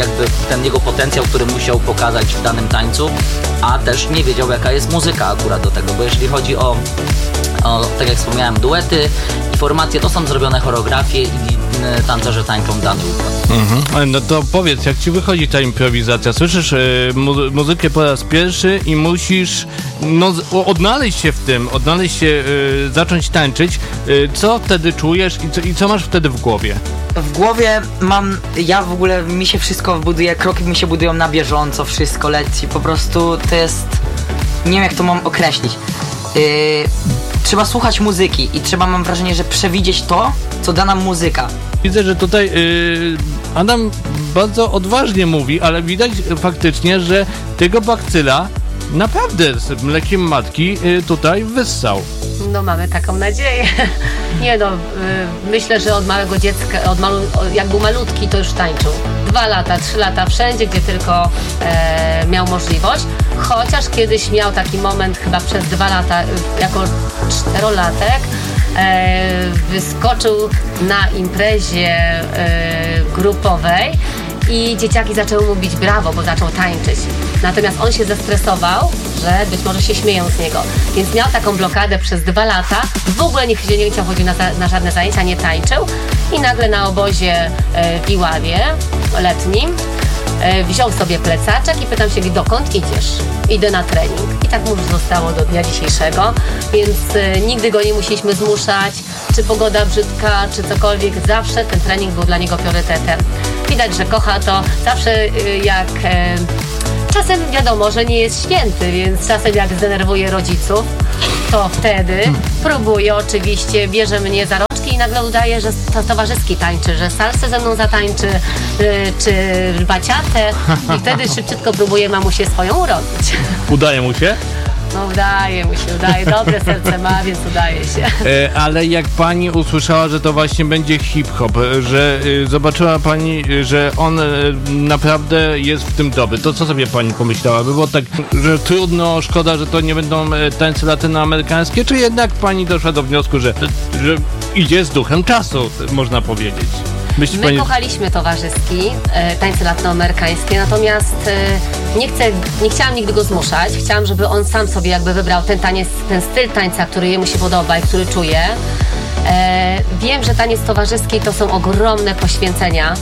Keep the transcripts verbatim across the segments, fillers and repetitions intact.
jakby ten jego potencjał, który musiał pokazać w danym tańcu, a też nie wiedział, jaka jest muzyka akurat do tego, bo jeżeli chodzi o, o tak jak wspomniałem, duety i formacje, to są zrobione choreografie i tancerze tańczą dany układ. Mhm. No to powiedz, jak ci wychodzi ta improwizacja? Słyszysz y, mu- muzykę po raz pierwszy i musisz no, z- odnaleźć się w tym, odnaleźć się, y, zacząć tańczyć. Y, co wtedy czujesz i co, i co masz wtedy w głowie? W głowie mam, ja w ogóle, mi się wszystko buduje, kroki mi się budują na bieżąco, wszystko leci, po prostu to jest, nie wiem jak to mam określić. Yy, trzeba słuchać muzyki i trzeba, mam wrażenie, że przewidzieć to, co da nam muzyka. Widzę, że tutaj y, Adam bardzo odważnie mówi, ale widać faktycznie, że tego bakcyla naprawdę z mlekiem matki y, tutaj wyssał. No mamy taką nadzieję. Nie no, y, myślę, że od małego dziecka, od malu, jak był malutki, to już tańczył. Dwa lata, trzy lata, wszędzie, gdzie tylko e, miał możliwość. Chociaż kiedyś miał taki moment, chyba przez dwa lata, y, jako czterolatek, e, wyskoczył na imprezie e, grupowej i dzieciaki zaczęły mu bić brawo, bo zaczął tańczyć. Natomiast on się zestresował, że być może się śmieją z niego. Więc miał taką blokadę przez dwa lata. W ogóle nie, nie chciał chodzić na, na żadne zajęcia, nie tańczył. I nagle na obozie e, w Iławie letnim e, wziął sobie plecaczek i pytam się, dokąd idziesz? Idę na trening. I tak mu zostało do dnia dzisiejszego. Więc e, nigdy go nie musieliśmy zmuszać, czy pogoda brzydka, czy cokolwiek. Zawsze ten trening był dla niego priorytetem. Widać, że kocha to. Zawsze e, jak... E, Czasem wiadomo, że nie jest święty, więc czasem jak zdenerwuje rodziców, to wtedy próbuje oczywiście, bierze mnie za rączki i nagle udaje, że to towarzyski tańczy, że salsę ze mną zatańczy, y, czy baciatę i wtedy szybciutko próbuje mamusię swoją urobić. Udaje mu się? No udaje mu się, udaje, dobre serce ma, więc udaje się. E, ale jak pani usłyszała, że to właśnie będzie hip-hop, że y, zobaczyła pani, y, że on y, naprawdę jest w tym dobry, to co sobie pani pomyślała? Było tak, że trudno, szkoda, że to nie będą y, tańce latynoamerykańskie, czy jednak pani doszła do wniosku, że, że idzie z duchem czasu, można powiedzieć? Myśli My pani... kochaliśmy towarzyski, e, tańce latynoamerykańskie, natomiast e, nie, chcę, nie chciałam nigdy go zmuszać. Chciałam, żeby on sam sobie jakby wybrał ten taniec, ten styl tańca, który jemu się podoba i który czuje. E, wiem, że taniec towarzyski to są ogromne poświęcenia.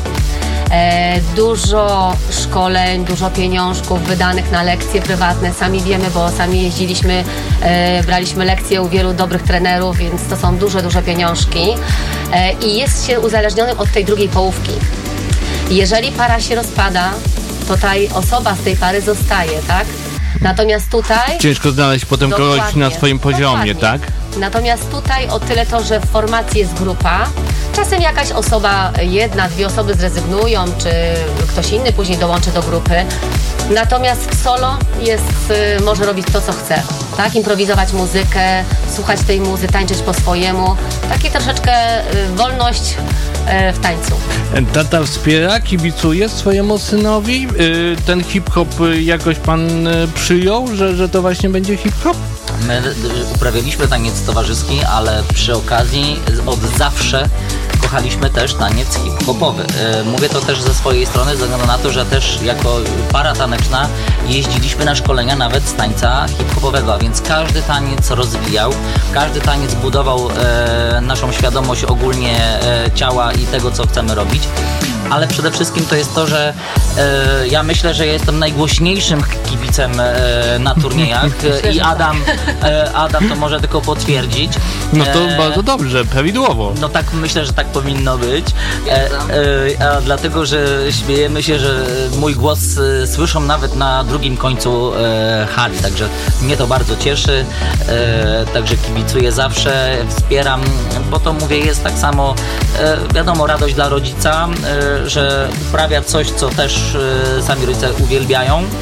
E, dużo szkoleń, dużo pieniążków wydanych na lekcje prywatne. Sami wiemy, bo sami jeździliśmy, e, braliśmy lekcje u wielu dobrych trenerów, więc to są duże, duże pieniążki. E, I jest się uzależnionym od tej drugiej połówki. Jeżeli para się rozpada, to ta osoba z tej pary zostaje, tak? Natomiast tutaj... Ciężko znaleźć potem kogoś Dokładnie, na swoim poziomie, dokładnie. tak? Natomiast tutaj o tyle to, że w formacji jest grupa, czasem jakaś osoba, jedna, dwie osoby zrezygnują, czy ktoś inny później dołączy do grupy. Natomiast w solo jest, y, może robić to, co chce, tak? Improwizować muzykę, słuchać tej muzy, tańczyć po swojemu. Taki troszeczkę y, wolność y, w tańcu. Tata wspiera, kibicuje swojemu synowi? Y, ten hip-hop y, jakoś pan y, przyjął, że, że to właśnie będzie hip-hop? My y, uprawialiśmy taniec towarzyski, ale przy okazji od zawsze kochaliśmy też taniec hip-hopowy. Y, mówię to też ze swojej strony, ze względu na to, że też jako para taneczna jeździliśmy na szkolenia nawet z tańca hip-hopowego, a więc każdy taniec rozwijał, każdy taniec budował e, naszą świadomość ogólnie e, ciała i tego, co chcemy robić. Ale przede wszystkim to jest to, że e, ja myślę, że jestem najgłośniejszym kibicem e, na turniejach e, i Adam, e, Adam to może tylko potwierdzić. No to E, bardzo dobrze, prawidłowo. No tak myślę, że tak powinno być. E, e, a dlatego, że śmiejemy się, że mój głos e, słyszą nawet na drugim końcu e, hali, także mnie to bardzo cieszy. E, także kibicuję zawsze, wspieram, bo to mówię, jest tak samo, e, wiadomo, radość dla rodzica, e, że uprawia coś, co też e, sami rodzice uwielbiają.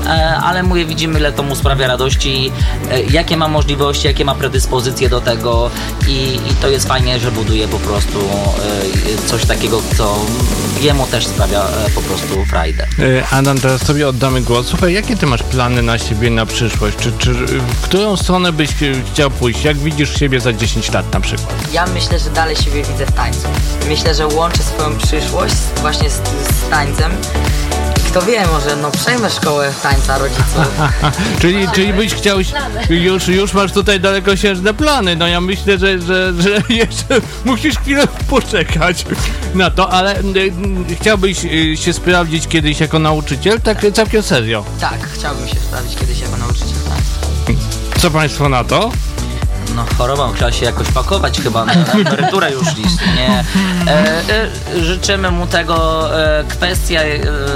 e, ale mówię, widzimy, ile to mu sprawia radości, e, jakie ma możliwości, jakie ma predyspozycje do tego i, i to jest fajnie, że buduje po prostu e, coś takiego, co jemu też sprawia e, po prostu frajdę. E, Adam, teraz sobie oddamy głos. Słuchaj, jakie ty masz plany na siebie na przyszłość? Czy, czy w którą stronę byś chciał pójść? Jak widzisz siebie za dziesięć lat na przykład? Ja myślę, że dalej siebie widzę w tańcu. Myślę, że łączę swoją przyszłość właśnie z, z tańcem. I kto wie, może no przejmę szkołę tańca rodziców. czyli, czyli byś chciał, już, już masz tutaj dalekosiężne plany. No ja myślę, że, że, że jeszcze musisz chwilę poczekać na to, ale y, chciałbyś y, się sprawdzić kiedyś jako nauczyciel? Tak całkiem serio. Tak, chciałbym się sprawdzić kiedyś jako nauczyciel tańca. Co państwo na to? No chorobą trzeba się jakoś pakować chyba, na emeryturę już liść, nie? E, e, życzymy mu tego, e, kwestia, e,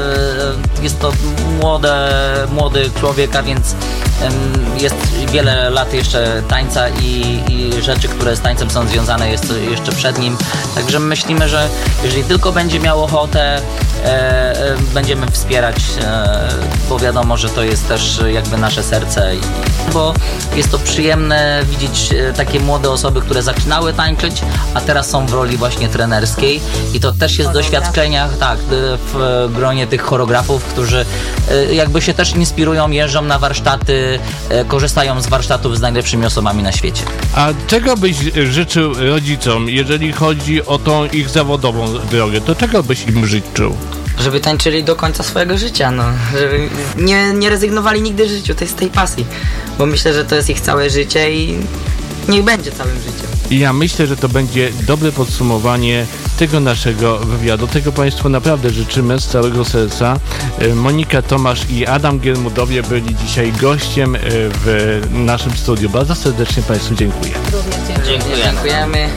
jest to młode, młody człowiek, a więc e, jest wiele lat jeszcze tańca i, i rzeczy, które z tańcem są związane, jest jeszcze przed nim, także myślimy, że jeżeli tylko będzie miał ochotę, e, e, będziemy wspierać, e, bo wiadomo, że to jest też jakby nasze serce, i, bo jest to przyjemne widzieć takie młode osoby, które zaczynały tańczyć, a teraz są w roli właśnie trenerskiej i to też jest doświadczenia, tak, w gronie tych choreografów, którzy jakby się też inspirują, jeżdżą na warsztaty, korzystają z warsztatów z najlepszymi osobami na świecie. A czego byś życzył rodzicom, jeżeli chodzi o tą ich zawodową drogę? To czego byś im życzył? Żeby tańczyli do końca swojego życia, no. Żeby nie, nie rezygnowali nigdy w życiu, to jest tej pasji. Bo myślę, że to jest ich całe życie i niech będzie całym życiem. I ja myślę, że to będzie dobre podsumowanie tego naszego wywiadu. Tego Państwu naprawdę życzymy z całego serca. Monika Tomasz i Adam Giermudowie byli dzisiaj gościem w naszym studiu. Bardzo serdecznie Państwu dziękuję. Również dziękuję. Dziękujemy. Dziękujemy.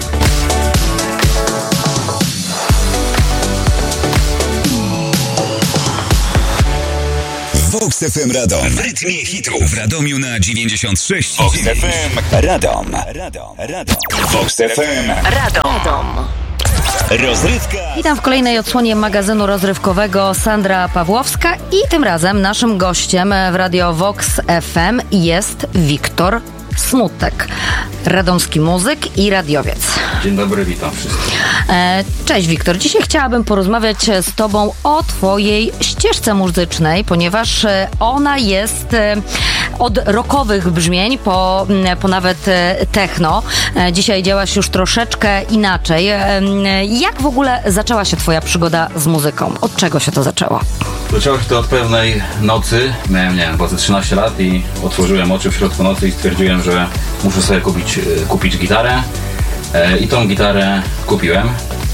Vox F M Radom. W rytmie hitów. W Radomiu na dziewięćdziesiąt sześć. Vox F M Radom. Radom. Radom. Vox F M Radom. Rozrywka. Witam w kolejnej odsłonie magazynu rozrywkowego. Sandra Pawłowska i tym razem naszym gościem w Radio Vox F M jest Wiktor Smutek, radomski muzyk i radiowiec. Dzień dobry, witam wszystkich. E, cześć Wiktor, dzisiaj chciałabym porozmawiać z Tobą o Twojej ścieżce muzycznej, ponieważ ona jest e, od rockowych brzmień po, po nawet e, techno. E, dzisiaj działasz już troszeczkę inaczej. E, jak w ogóle zaczęła się Twoja przygoda z muzyką? Od czego się to zaczęło? Zaczęło się to od pewnej nocy, miałem, nie wiem, chyba ze trzynaście lat i otworzyłem oczy w środku nocy i stwierdziłem, że muszę sobie kupić, kupić gitarę e, i tą gitarę kupiłem.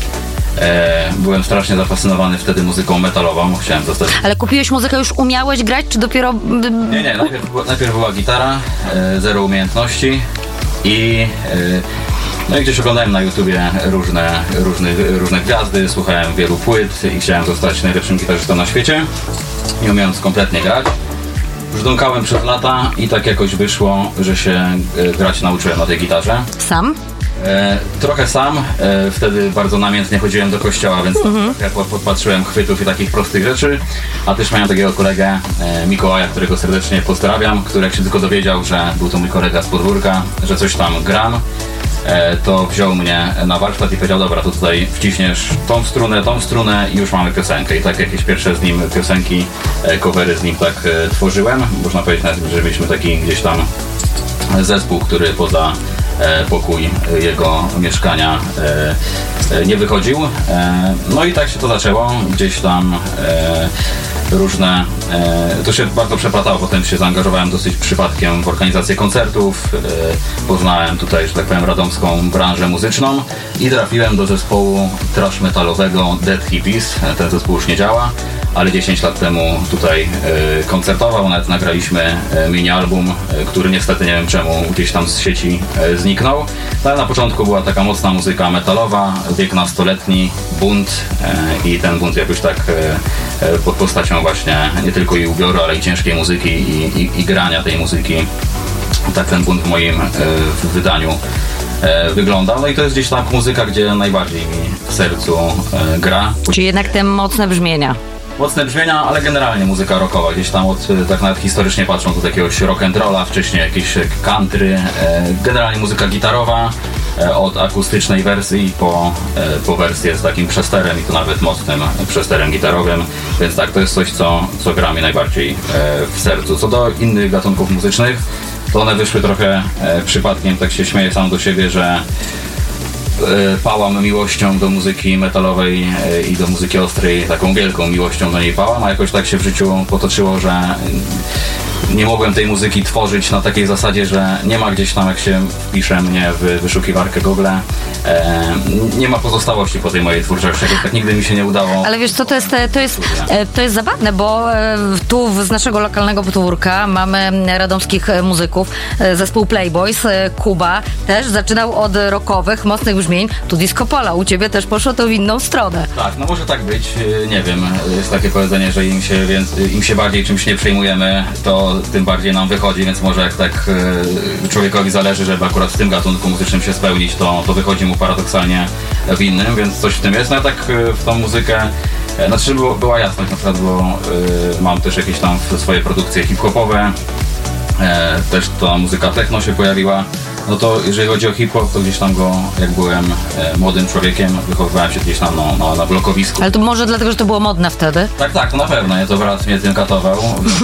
E, byłem strasznie zafascynowany wtedy muzyką metalową, chciałem zostać... Ale kupiłeś muzykę, już umiałeś grać, czy dopiero... Nie, nie, najpierw, najpierw była gitara, e, zero umiejętności i... E, No i gdzieś oglądałem na YouTubie różne, różne, różne gwiazdy, słuchałem wielu płyt i chciałem zostać najlepszym gitarzystą na świecie, nie umiejąc kompletnie grać. Brzdąkałem przez lata i tak jakoś wyszło, że się grać nauczyłem na tej gitarze. Sam? E, trochę sam, e, wtedy bardzo namiętnie chodziłem do kościoła, więc mhm. trochę podpatrzyłem chwytów i takich prostych rzeczy, a też miałem takiego kolegę e, Mikołaja, którego serdecznie pozdrawiam, który jak się tylko dowiedział, że był to mój kolega z podwórka, że coś tam gram, e, to wziął mnie na warsztat i powiedział, dobra, to tutaj wciśniesz tą strunę, tą strunę i już mamy piosenkę. I tak jakieś pierwsze z nim piosenki, e, covery z nim tak e, tworzyłem. Można powiedzieć nawet, że mieliśmy taki gdzieś tam zespół, który poza e, pokój jego mieszkania e, e, nie wychodził. E, no i tak się to zaczęło. Gdzieś tam e, różne... E, to się bardzo przeplatało. Potem się zaangażowałem dosyć przypadkiem w organizację koncertów. E, poznałem tutaj, że tak powiem, radomską branżę muzyczną i trafiłem do zespołu thrash metalowego Dead Hippies. Ten zespół już nie działa, ale dziesięć lat temu tutaj e, koncertował, nawet nagraliśmy e, mini-album, e, który niestety nie wiem czemu gdzieś tam z sieci e, zniknął. Ale na początku była taka mocna muzyka metalowa, wiek nastoletni, bunt e, i ten bunt jakoś tak e, e, pod postacią właśnie nie tylko i ubioru, ale i ciężkiej muzyki i, i, i grania tej muzyki. Tak ten bunt w moim e, w wydaniu e, wyglądał. No i to jest gdzieś tak muzyka, gdzie najbardziej mi w sercu e, gra. Czyli jednak te mocne brzmienia. mocne brzmienia, ale generalnie muzyka rockowa, gdzieś tam od, tak nawet historycznie patrząc, od jakiegoś rock and rolla, wcześniej jakieś country, e, generalnie muzyka gitarowa, e, od akustycznej wersji po, e, po wersję z takim przesterem i to nawet mocnym przesterem gitarowym, więc tak, to jest coś, co, co gra mi najbardziej e, w sercu. Co do innych gatunków muzycznych, to one wyszły trochę e, przypadkiem, tak się śmieję sam do siebie, że pałam miłością do muzyki metalowej i do muzyki ostrej, taką wielką miłością do niej pałam, a jakoś tak się w życiu potoczyło, że nie mogłem tej muzyki tworzyć na takiej zasadzie, że nie ma gdzieś tam, jak się wpisze mnie w wyszukiwarkę Google, e, nie ma pozostałości po tej mojej twórczości, tak nigdy mi się nie udało. Ale wiesz co, to jest, to jest, to jest zabawne, bo tu z naszego lokalnego podwórka mamy radomskich muzyków, zespół Playboys, Kuba też zaczynał od rockowych, mocnych brzmień, tu disco polo, u ciebie też poszło to w inną stronę. Tak, no może tak być, nie wiem, jest takie powiedzenie, że im się, więc, im się bardziej czymś nie przejmujemy, to tym bardziej nam wychodzi, więc może jak tak y, człowiekowi zależy, żeby akurat w tym gatunku muzycznym się spełnić, to, to wychodzi mu paradoksalnie w innym, więc coś w tym jest. No ja tak y, w tą muzykę, y, znaczy było, była jasność, na przykład, bo y, mam też jakieś tam swoje produkcje hip-hopowe, y, też ta muzyka techno się pojawiła. No to jeżeli chodzi o hip-hop, to gdzieś tam go, jak byłem e, młodym człowiekiem, wychowywałem się gdzieś tam no, no, na blokowisku. Ale to może dlatego, że to było modne wtedy? Tak, tak, to na pewno, nie, to brat mnie tym katował.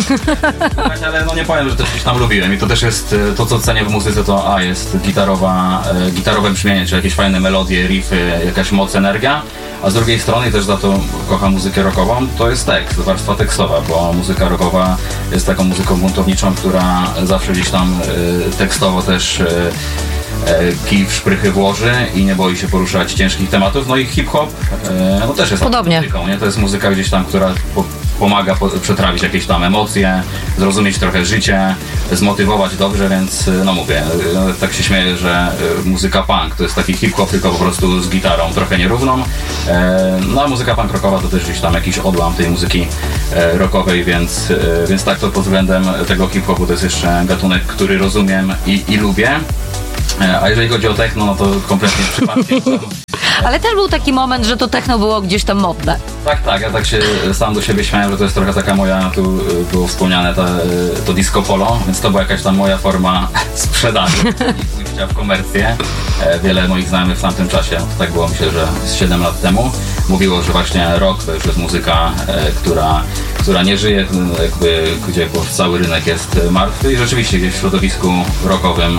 Ale no nie powiem, że też gdzieś tam lubiłem i to też jest, to co cenię w muzyce, to a, jest gitarowa, e, gitarowe brzmienie, czy jakieś fajne melodie, riffy, jakaś moc, energia. A z drugiej strony, też za to kocham muzykę rockową, to jest tekst, warstwa tekstowa, bo muzyka rockowa jest taką muzyką buntowniczą, która zawsze gdzieś tam y, tekstowo też y, y, kij w szprychy włoży i nie boi się poruszać ciężkich tematów. No i hip-hop y, no też jest podobnie. Muzyką, nie? To jest muzyka gdzieś tam, która po, pomaga po, przetrawić jakieś tam emocje, zrozumieć trochę życie, zmotywować dobrze, więc no mówię, no, tak się śmieję, że y, muzyka punk to jest taki hip-hop, tylko po prostu z gitarą trochę nierówną. E, no a muzyka punk rockowa to też gdzieś tam jakiś odłam tej muzyki e, rockowej, więc, e, więc tak to pod względem tego hip-hopu to jest jeszcze gatunek, który rozumiem i, i lubię. E, a jeżeli chodzi o techno, no to kompletnie przypadkiem. Ale też był taki moment, że to techno było gdzieś tam modne. Tak, tak, ja tak się sam do siebie śmiałem, że to jest trochę taka moja, tu było wspomniane ta, to disco polo, więc to była jakaś tam moja forma sprzedaży i pójścia w komercję. Wiele moich znajomych w tamtym czasie, to tak było myślę, że z siedem lat temu, mówiło, że właśnie rock to już jest muzyka, która, która nie żyje, jakby, gdzie cały rynek jest martwy i rzeczywiście gdzieś w środowisku rockowym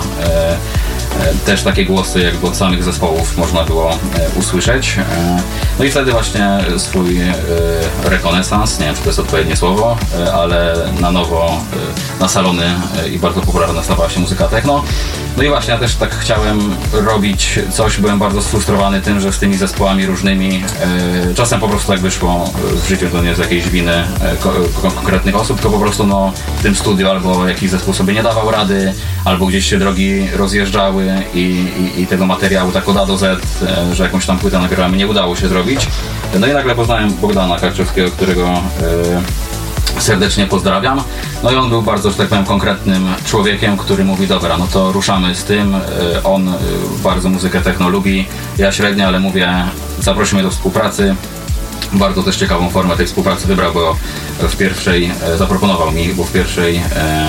też takie głosy jakby od samych zespołów można było e, usłyszeć. E, no i wtedy właśnie swój e, rekonesans, nie wiem czy to jest odpowiednie słowo, e, ale na nowo e, na salony e, i bardzo popularna stawała się muzyka techno. No i właśnie ja też tak chciałem robić coś, byłem bardzo sfrustrowany tym, że z tymi zespołami różnymi e, czasem po prostu tak wyszło w życiu, to nie z jakiejś winy e, ko, ko, konkretnych osób, tylko po prostu no w tym studiu albo jakiś zespół sobie nie dawał rady, albo gdzieś się drogi rozjeżdżały i, i, i tego materiału tak od A do Z, e, że jakąś tam płytę nagrałem, nie udało się zrobić. No i nagle poznałem Bogdana Karczewskiego, którego e, serdecznie pozdrawiam. No i on był bardzo, że tak powiem, konkretnym człowiekiem, który mówi, dobra, no to ruszamy z tym. On bardzo muzykę techno lubi, ja średnio, ale mówię, zaprosimy do współpracy. Bardzo też ciekawą formę tej współpracy wybrał, bo w pierwszej, zaproponował mi, bo w pierwszej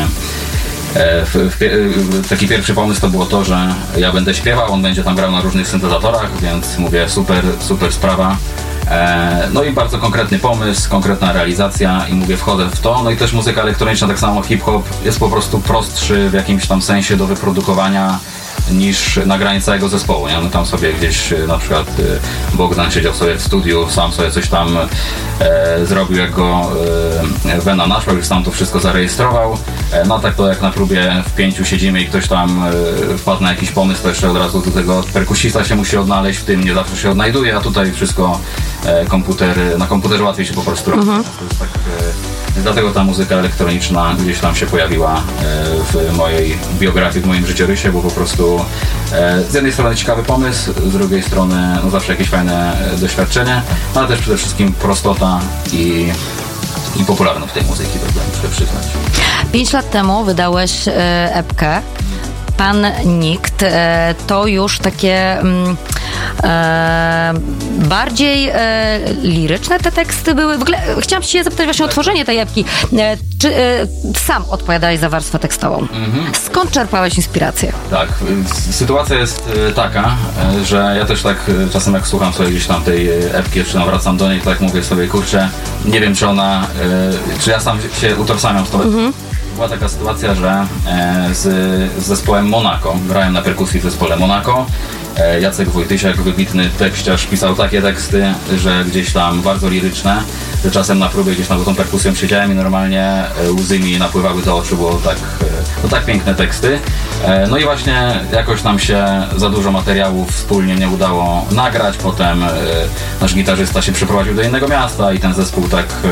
W, w, taki pierwszy pomysł to było to, że ja będę śpiewał, on będzie tam grał na różnych syntezatorach, więc mówię, super, super sprawa. E, no i bardzo konkretny pomysł, konkretna realizacja i mówię, wchodzę w to. No i też muzyka elektroniczna, tak samo hip-hop jest po prostu prostszy w jakimś tam sensie do wyprodukowania niż nagranie całego zespołu, nie? No tam sobie gdzieś na przykład Bogdan siedział sobie w studiu, sam sobie coś tam e, zrobił, jak go e, Wena naszła, już sam to wszystko zarejestrował. E, no tak to jak na próbie w pięciu siedzimy i ktoś tam e, wpadł na jakiś pomysł, to jeszcze od razu do tego perkusista się musi odnaleźć, w tym nie zawsze się odnajduje, a tutaj wszystko e, komputer, na komputerze łatwiej się po prostu robi. Uh-huh. To jest tak, e, dlatego ta muzyka elektroniczna gdzieś tam się pojawiła e, w mojej biografii, w moim życiorysie, bo po prostu e, z jednej strony ciekawy pomysł, z drugiej strony no zawsze jakieś fajne e, doświadczenie, no ale też przede wszystkim prostota i, i popularność tej muzyki, to muszę przyznać. Pięć lat temu wydałeś e, epkę Pan Nikt. E, to już takie... Mm, E, bardziej e, liryczne te teksty były. W ogóle chciałam się zapytać właśnie o tworzenie tej epki. E, czy e, sam odpowiadałeś za warstwę tekstową? Mhm. Skąd czerpałeś inspirację? Tak, sytuacja jest e, taka, e, że ja też tak e, czasem jak słucham sobie gdzieś tam tej epki, czy wracam do niej, to tak mówię sobie, kurczę, nie wiem czy ona, e, czy ja sam się utożsamiam z tą mhm. Była taka sytuacja, że e, z, z zespołem Monaco, grałem na perkusji w zespole Monaco. E, Jacek Wojtysiak, wybitny tekściarz, pisał takie teksty, że gdzieś tam bardzo liryczne, że czasem na próbie gdzieś tam za tą perkusją siedziałem i normalnie e, łzy mi napływały do oczu, bo tak, e, no tak piękne teksty. E, no i właśnie jakoś nam się za dużo materiałów wspólnie nie udało nagrać, potem e, nasz gitarzysta się przeprowadził do innego miasta i ten zespół tak e,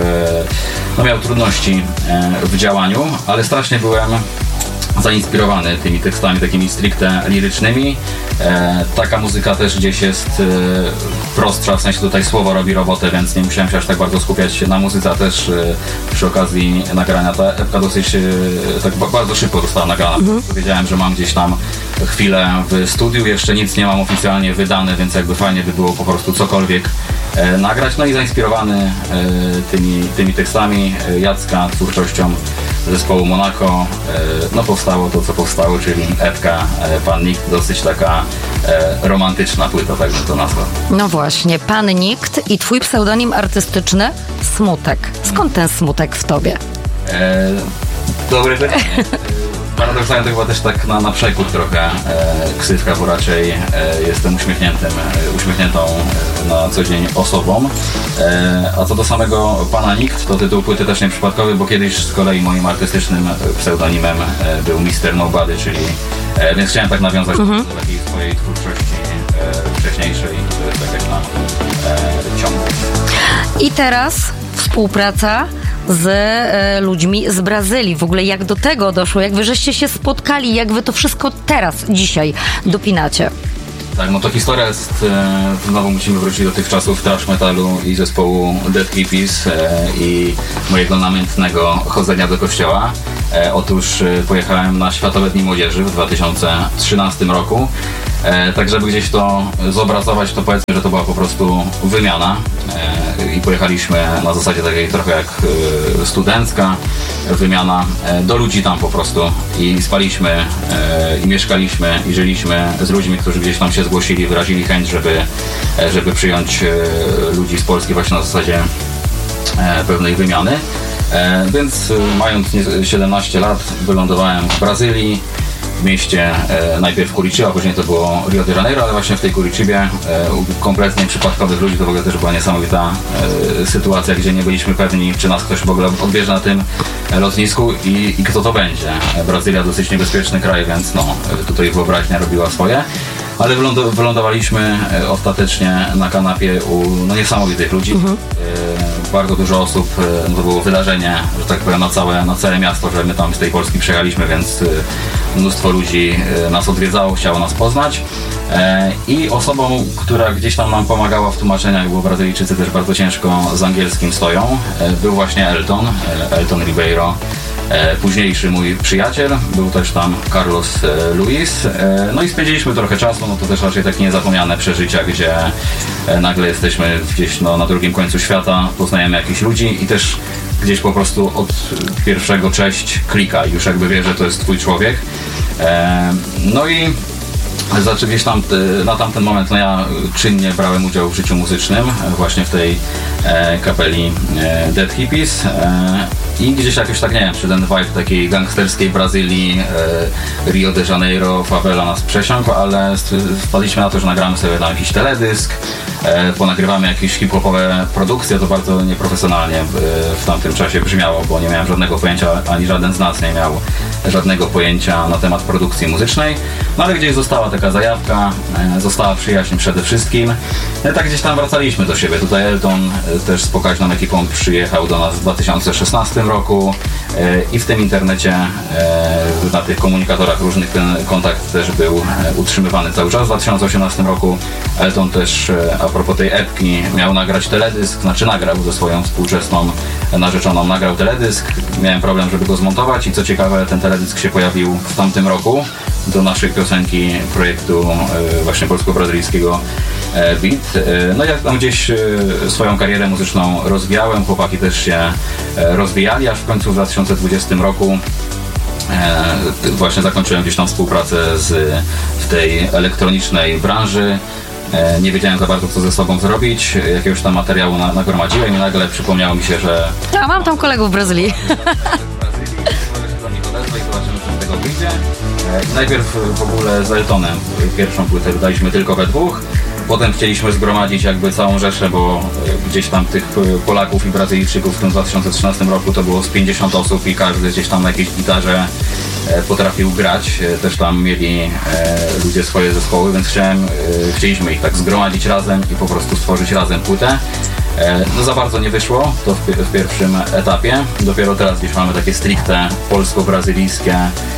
no miał trudności e, w działaniu, ale strasznie byłem zainspirowany tymi tekstami takimi stricte lirycznymi. E, taka muzyka też gdzieś jest e, prostsza, w sensie tutaj słowo robi robotę, więc nie musiałem się aż tak bardzo skupiać na muzyce, a też e, przy okazji nagrania ta epka dosyć e, tak b- bardzo szybko została nagrana. Mhm. Wiedziałem, że mam gdzieś tam chwilę w studiu, jeszcze nic nie mam oficjalnie wydane, więc jakby fajnie by było po prostu cokolwiek e, nagrać. No i zainspirowany e, tymi, tymi tekstami e, Jacka, twórczością zespołu Monaco, e, no powstało to, co powstało, czyli epka e, Pan Nikt, dosyć taka e, romantyczna płyta, tak bym to nazwał. No właśnie, Pan Nikt i twój pseudonim artystyczny Smutek. Skąd ten smutek w tobie? E, dobre pytanie. Paradoksalnie to chyba też tak na, na przekór trochę e, ksywka, bo raczej e, jestem uśmiechniętym, e, uśmiechniętą e, na co dzień osobą. E, a co do samego Pana Nikt, to tytuł płyty też nieprzypadkowy, bo kiedyś z kolei moim artystycznym pseudonimem e, był mister Nobody, czyli e, więc chciałem tak nawiązać mhm. do takiej swojej twórczości e, wcześniejszej, które tak jak na e, ciągu. I teraz współpraca z e, ludźmi z Brazylii. W ogóle jak do tego doszło? Jak wy żeście się spotkali? Jak wy to wszystko teraz, dzisiaj dopinacie? Tak, no to historia jest, e, znowu musimy wrócić do tych czasów thrash metalu i zespołu Dead Hippies e, i mojego namiętnego chodzenia do kościoła. E, otóż e, pojechałem na Światowe Dni Młodzieży w dwa tysiące trzynastym roku. E, tak żeby gdzieś to zobrazować, to powiedzmy, że to była po prostu wymiana e, i pojechaliśmy na zasadzie takiej trochę jak e, studencka wymiana e, do ludzi tam po prostu i spaliśmy e, i mieszkaliśmy i żyliśmy z ludźmi, którzy gdzieś tam się zgłosili, wyrazili chęć, żeby, e, żeby przyjąć e, ludzi z Polski właśnie na zasadzie e, pewnej wymiany. E, więc e, mając siedemnaście lat wylądowałem w Brazylii, w mieście e, najpierw Curitiba, później to było Rio de Janeiro, ale właśnie w tej Curitibie e, u kompletnie przypadkowych ludzi to w ogóle też była niesamowita e, sytuacja, gdzie nie byliśmy pewni, czy nas ktoś w ogóle odbierze na tym lotnisku i, i kto to będzie. Brazylia dosyć niebezpieczny kraj, więc no, tutaj wyobraźnia robiła swoje. Ale wyląd- wylądowaliśmy ostatecznie na kanapie u no, niesamowitych ludzi. Mhm. E, bardzo dużo osób, e, no, to było wydarzenie, że tak powiem, na całe, na całe miasto, że my tam z tej Polski przyjechaliśmy, więc e, mnóstwo ludzi e, nas odwiedzało, chciało nas poznać. E, I osobą, która gdzieś tam nam pomagała w tłumaczeniach, bo Brazylijczycy też bardzo ciężko z angielskim stoją, e, był właśnie Elton, e, Elton Ribeiro. E, późniejszy mój przyjaciel, był też tam Carlos e, Luis, e, no i spędziliśmy trochę czasu, no to też raczej takie niezapomniane przeżycia, gdzie e, nagle jesteśmy gdzieś no, na drugim końcu świata, poznajemy jakichś ludzi i też gdzieś po prostu od pierwszego cześć klika i już jakby wie, że to jest twój człowiek. E, no i Znaczy gdzieś tam na tamten moment no ja czynnie brałem udział w życiu muzycznym właśnie w tej e, kapeli e, Dead Hippies e, i gdzieś jakoś tak, nie wiem, czy ten vibe takiej gangsterskiej Brazylii, e, Rio de Janeiro, favela nas przesiąkł, ale wpadliśmy na to, że nagramy sobie na jakiś teledysk, e, ponagrywamy jakieś hip-hopowe produkcje, to bardzo nieprofesjonalnie w, w tamtym czasie brzmiało, bo nie miałem żadnego pojęcia, ani żaden z nas nie miał żadnego pojęcia na temat produkcji muzycznej, no ale gdzieś została taka zajawka, e, została przyjaźń przede wszystkim. E, tak gdzieś tam wracaliśmy do siebie. Tutaj Elton e, też z pokaźną ekipą przyjechał do nas w dwa tysiące szesnastym roku e, i w tym internecie, e, na tych komunikatorach różnych ten kontakt też był e, utrzymywany cały czas. W dwa tysiące osiemnastym roku Elton też, e, a propos tej epki, miał nagrać teledysk, znaczy nagrał ze swoją współczesną narzeczoną, nagrał teledysk. Miałem problem, żeby go zmontować i co ciekawe, ten teledysk się pojawił w tamtym roku do naszej piosenki projektu e, właśnie polsko-brazylijskiego beat. No ja tam gdzieś swoją karierę muzyczną rozwijałem, chłopaki też się rozwijali, aż w końcu w dwa tysiące dwudziestym roku właśnie zakończyłem gdzieś tam współpracę z, w tej elektronicznej branży. Nie wiedziałem za bardzo, co ze sobą zrobić. Jakiegoś tam materiału na, nagromadziłem i nagle przypomniało mi się, że... Ja mam tam kolegów w Brazylii. Najpierw w ogóle z Eltonem pierwszą płytę wydaliśmy tylko we dwóch. Potem chcieliśmy zgromadzić jakby całą rzeszę, bo gdzieś tam tych Polaków i Brazylijczyków w tym dwa tysiące trzynastym roku to było z pięćdziesiąt osób i każdy gdzieś tam na jakiejś gitarze potrafił grać. Też tam mieli ludzie swoje zespoły, więc chciałem, chcieliśmy ich tak zgromadzić razem i po prostu stworzyć razem płytę. No za bardzo nie wyszło to w, w pierwszym etapie. Dopiero teraz gdzieś mamy takie stricte polsko-brazylijskie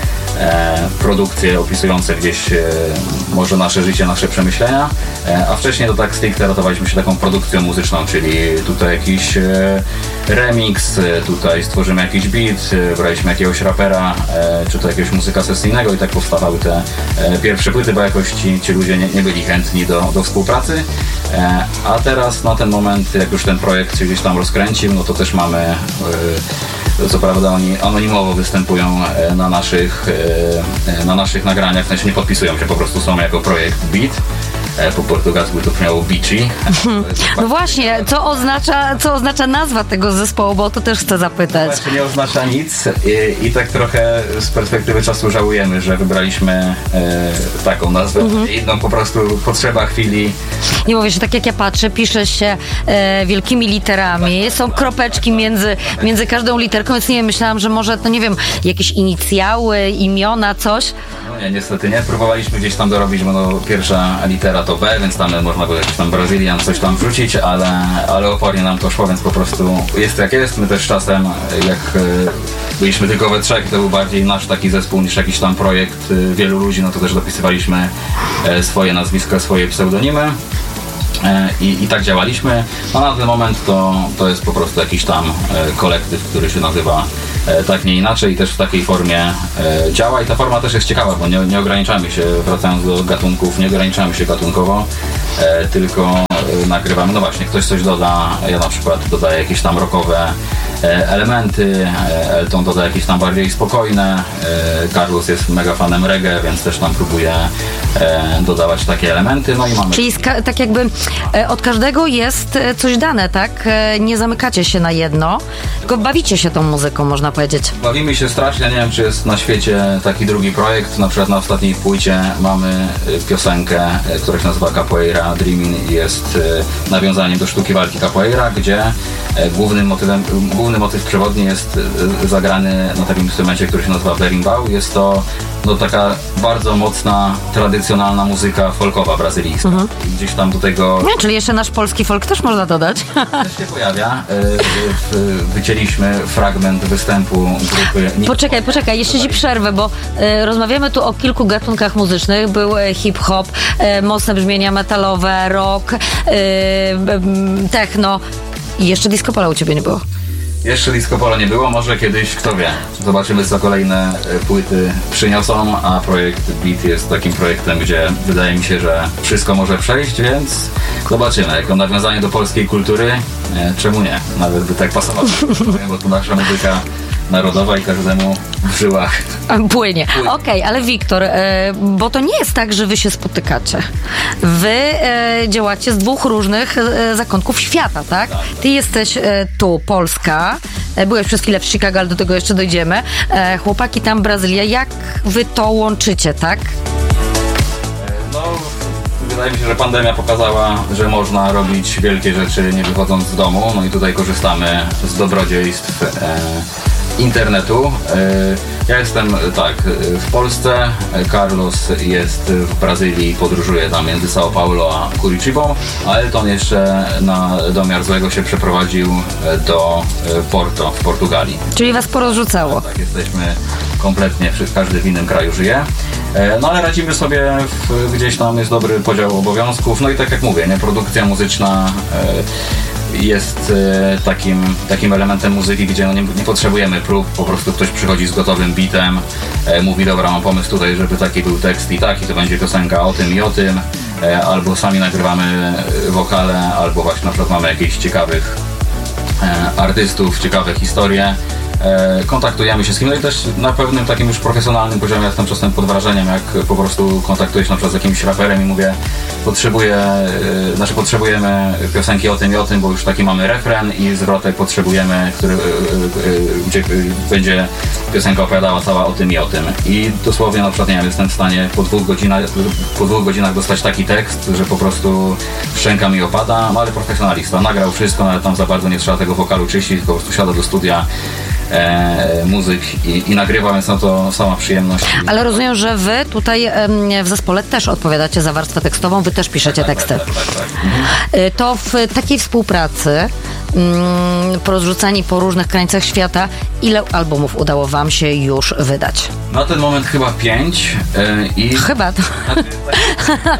E, produkcje opisujące gdzieś e, może nasze życie, nasze przemyślenia, e, a wcześniej to tak stricte ratowaliśmy się taką produkcją muzyczną, czyli tutaj jakiś e, remix, e, tutaj stworzymy jakiś beat, e, braliśmy jakiegoś rapera, e, czy to jakiegoś muzyka sesyjnego i tak powstawały te e, pierwsze płyty, bo jakoś ci, ci ludzie nie, nie byli chętni do, do współpracy, e, a teraz na ten moment, jak już ten projekt się gdzieś tam rozkręcił, no to też mamy e, co prawda oni anonimowo występują na naszych, na naszych nagraniach, w sensie nie podpisują się, po prostu są jako projekt Beat. Po portugalsku to brzmiało Beachy. No właśnie, co oznacza, co oznacza nazwa tego zespołu, bo to też chcę zapytać. To właśnie nie oznacza nic i, i tak trochę z perspektywy czasu żałujemy, że wybraliśmy e, taką nazwę. Mhm. Inną po prostu potrzeba chwili. Nie mówię, że tak jak ja patrzę, pisze się e, wielkimi literami, są kropeczki między, między każdą literką, więc nie wiem, myślałam, że może, to nie wiem, jakieś inicjały, imiona, coś. No nie, niestety nie. Próbowaliśmy gdzieś tam dorobić, bo no, pierwsza litera to B, więc tam można było jakiś tam Brazylian coś tam wrzucić, ale, ale opornie nam to szło, więc po prostu jest jak jest. My też czasem, jak byliśmy tylko we trzech, to był bardziej nasz taki zespół niż jakiś tam projekt wielu ludzi, no to też dopisywaliśmy swoje nazwiska, swoje pseudonimy. I, I tak działaliśmy, a na ten moment to, to jest po prostu jakiś tam kolektyw, który się nazywa tak nie inaczej i też w takiej formie działa i ta forma też jest ciekawa, bo nie, nie ograniczamy się, wracając do gatunków, nie ograniczamy się gatunkowo, tylko nagrywamy, no właśnie, ktoś coś doda, ja na przykład dodaję jakieś tam rockowe elementy, Elton doda jakieś tam bardziej spokojne, Carlos jest mega fanem reggae, więc też tam próbuje dodawać takie elementy, no i mamy... Czyli ska- tak jakby od każdego jest coś dane, tak? Nie zamykacie się na jedno, tylko bawicie się tą muzyką, można powiedzieć. Bawimy się strasznie, nie wiem, czy jest na świecie taki drugi projekt, na przykład na ostatniej płycie mamy piosenkę, która się nazywa Capoeira Dreaming i jest nawiązaniem do sztuki walki Capoeira, gdzie głównym motywem, główny motyw przewodni jest zagrany na takim instrumencie, który się nazywa berimbau. Jest to no, taka bardzo mocna, tradycjonalna muzyka folkowa brazylijska. Mhm. Gdzieś tam do tego... Nie, czyli jeszcze nasz polski folk też można dodać. Też się pojawia. Wycięliśmy fragment występu grupy... Poczekaj, poczekaj, jeszcze ci przerwę, bo y, rozmawiamy tu o kilku gatunkach muzycznych. Był y, hip-hop, y, mocne brzmienia metalowe, rock, y, y, techno i jeszcze disco polo u ciebie nie było. Jeszcze disco polo nie było, może kiedyś, kto wie. Zobaczymy, co kolejne płyty przyniosą, a projekt Beat jest takim projektem, gdzie wydaje mi się, że wszystko może przejść, więc zobaczymy. Jako nawiązanie do polskiej kultury, nie, czemu nie? Nawet by tak pasowało, bo to nasza muzyka narodowa i każdemu w żyłach płynie. Okej, okay, ale Wiktor, e, bo to nie jest tak, że wy się spotykacie. Wy e, działacie z dwóch różnych e, zakątków świata, tak? tak? Ty jesteś e, tu, Polska, e, byłeś przez chwilę w Chicago, ale do tego jeszcze dojdziemy. E, chłopaki tam, Brazylia. Jak wy to łączycie, tak? No, wydaje mi się, że pandemia pokazała, że można robić wielkie rzeczy nie wychodząc z domu. No i tutaj korzystamy z dobrodziejstw e, internetu. Ja jestem tak w Polsce, Carlos jest w Brazylii, podróżuje tam między São Paulo a Curitiba, a Elton jeszcze na domiar złego się przeprowadził do Porto w Portugalii. Czyli was porozrzucało. Tak, jesteśmy kompletnie, każdy w innym kraju żyje. No ale radzimy sobie, w, gdzieś tam jest dobry podział obowiązków, no i tak jak mówię, nie, produkcja muzyczna jest e, takim, takim elementem muzyki, gdzie no nie, nie potrzebujemy prób, po prostu ktoś przychodzi z gotowym bitem, e, mówi dobra, mam pomysł tutaj, żeby taki był tekst i taki, to będzie piosenka o tym i o tym, e, albo sami nagrywamy wokale, albo właśnie na przykład mamy jakichś ciekawych e, artystów, ciekawe historie. E, kontaktujemy się z kimś, no i też na pewnym takim już profesjonalnym poziomie jestem czasem pod wrażeniem, jak po prostu kontaktuję się na przykład z jakimś raperem i mówię, potrzebuję, e, znaczy potrzebujemy piosenki o tym i o tym, bo już taki mamy refren i zwrotek potrzebujemy, który, e, e, gdzie e, będzie piosenka opowiadała cała o tym i o tym. I dosłownie na przykład, nie wiem, jestem w stanie po dwóch godzinach, po dwóch godzinach dostać taki tekst, że po prostu szczęka mi opada, no ale profesjonalista, nagrał wszystko, ale tam za bardzo nie trzeba tego wokalu czyścić, po prostu siada do studia E, muzyk i, i nagrywa, więc no to sama przyjemność. Ale rozumiem, że wy tutaj em, w zespole też odpowiadacie za warstwę tekstową, wy też piszecie tak, teksty. Tak, tak, tak, tak. Mhm. To w takiej współpracy, mm, porozrzucani po różnych krańcach świata, ile albumów udało wam się już wydać? Na ten moment chyba pięć e, i... Chyba to. Znaczy, tak,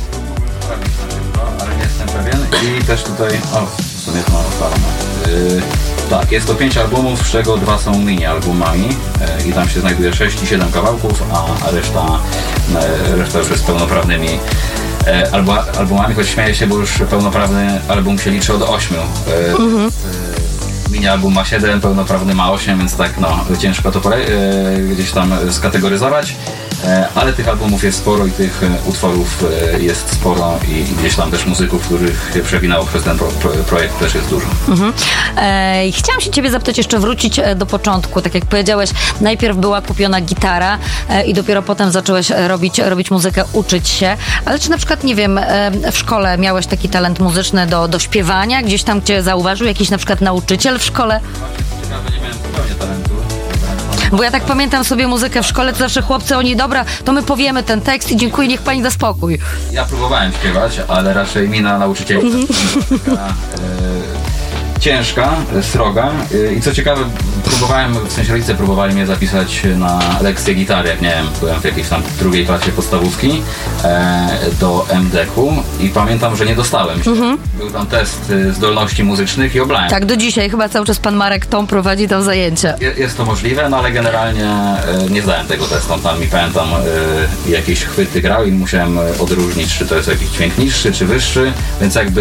ale nie jestem pewien i też tutaj... O, w sumie to mam odpalone. Tak, jest to pięć albumów, z czego dwa są mini-albumami e, i tam się znajduje sześć i siedem kawałków, a reszta, e, reszta już jest pełnoprawnymi e, albu, albumami, choć śmieję się, bo już pełnoprawny album się liczy od ośmiu. E, mhm. e, mini-album ma siedem, pełnoprawny ma osiem, więc tak no, ciężko to pole, e, gdzieś tam skategoryzować. E, ale tych albumów jest sporo i tych e, utworów e, jest sporo i, i gdzieś tam też muzyków, których się przewinęło przez ten pro, pro, projekt też jest dużo. Mhm. E, chciałam się ciebie zapytać, jeszcze wrócić do początku. Tak jak powiedziałeś, najpierw była kupiona gitara e, i dopiero potem zacząłeś robić, robić muzykę, uczyć się. Ale czy na przykład, nie wiem, e, w szkole miałeś taki talent muzyczny do, do śpiewania? Gdzieś tam cię zauważył jakiś na przykład nauczyciel w szkole? Ciekawe, nie miałem zupełnie talentu. Bo ja tak pamiętam sobie muzykę w szkole, to zawsze chłopcy, oni, dobra, to my powiemy ten tekst i dziękuję, niech pani da spokój. Ja próbowałem śpiewać, ale raczej mina nauczycieli mm-hmm. taka, e, ciężka, sroga e, i co ciekawe, próbowałem, w sensie rodzice próbowali mnie zapisać na lekcję gitary, jak nie wiem, byłem w jakiejś tam drugiej klasie podstawówki e, do em de ku i pamiętam, że nie dostałem się. Mm-hmm. Był tam test zdolności muzycznych i oblałem. Tak, do dzisiaj chyba cały czas pan Marek Tom prowadzi tam zajęcia. Je, jest to możliwe, no ale generalnie e, nie zdałem tego testu. Tam mi pamiętam e, jakieś chwyty grał i musiałem odróżnić, czy to jest jakiś dźwięk niższy, czy wyższy, więc jakby